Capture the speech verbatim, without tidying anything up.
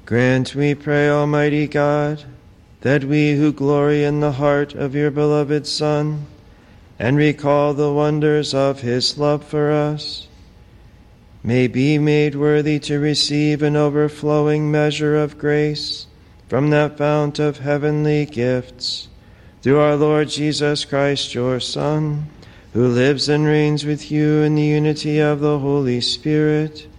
Grant, we pray, Almighty God, that we who glory in the heart of your beloved Son and recall the wonders of his love for us, may be made worthy to receive an overflowing measure of grace from that fount of heavenly gifts, through our Lord Jesus Christ, your Son, who lives and reigns with you in the unity of the Holy Spirit,